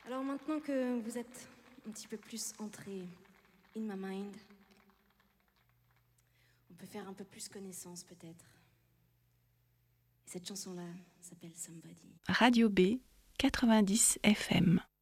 Alors maintenant que vous êtes un petit peu plus entré in my mind, on peut faire un peu plus connaissance peut-être. Et cette chanson-là s'appelle Somebody. Radio B 90 FM.